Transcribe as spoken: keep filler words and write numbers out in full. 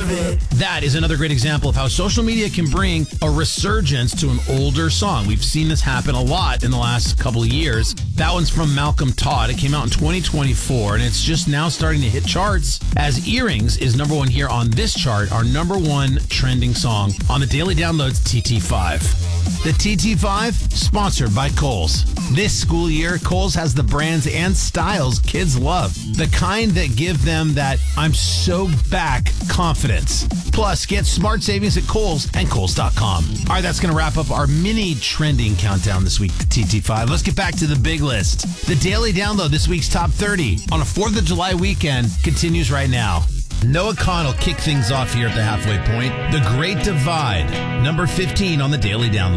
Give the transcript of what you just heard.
of it. That is another great example of how social media can bring a resurgence to an older song. We've seen this happen a lot in the last couple of years. That one's from Malcolm Todd. It came out in twenty twenty-four, and it's just now starting to hit charts as Earrings is number one here on this chart, our number one trending song on the Daily Downloads T T five. The T T five, sponsored by Kohl's. This school year, Kohl's has the brands and styles kids love. The kind that give them that I'm so back confidence. Plus, get smart savings at Kohl's and Kohl's dot com. All right, that's going to wrap up our mini trending countdown this week, the T T five. Let's get back to the big list. The Daily Download, this week's top thirty on a fourth of July weekend, continues right now. Noah Connell kick things off here at the halfway point. The Great Divide, number fifteen on the Daily Download.